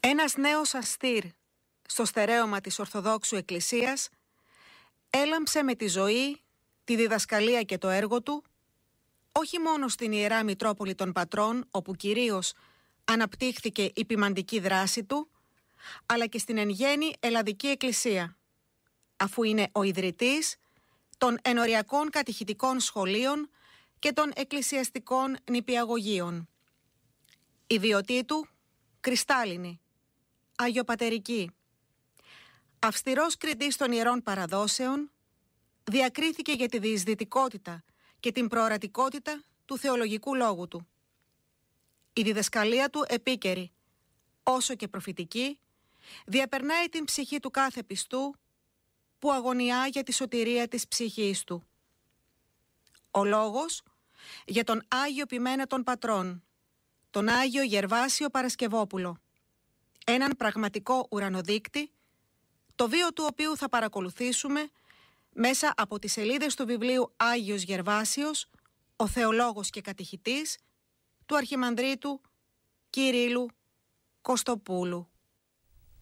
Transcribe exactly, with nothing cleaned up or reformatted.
Ένας νέος αστήρ στο στερέωμα της Ορθοδόξου Εκκλησίας έλαμψε με τη ζωή, τη διδασκαλία και το έργο του, όχι μόνο στην Ιερά Μητρόπολη των Πατρών, όπου κυρίως αναπτύχθηκε η ποιμαντική δράση του, αλλά και στην εν γέννη Ελλαδική Εκκλησία, αφού είναι ο ιδρυτής των ενοριακών κατηχητικών σχολείων και των εκκλησιαστικών νηπιαγωγείων. Η βιωτή του κρυστάλλινη, αγιοπατερική. Αυστηρός κριτής των ιερών παραδόσεων, διακρίθηκε για τη διεισδυτικότητα και την προορατικότητα του θεολογικού λόγου του. Η διδασκαλία του επίκαιρη, όσο και προφητική, διαπερνάει την ψυχή του κάθε πιστού που αγωνιά για τη σωτηρία της ψυχής του. Ο λόγος για τον Άγιο Ποιμένα των Πατρών, τον Άγιο Γερβάσιο Παρασκευόπουλο, έναν πραγματικό ουρανοδείκτη, το βίο του οποίου θα παρακολουθήσουμε μέσα από τις σελίδες του βιβλίου Άγιος Γερβάσιος, ο θεολόγος και κατηχητής του Αρχιμανδρίτου Κυρίλλου Κωστοπούλου.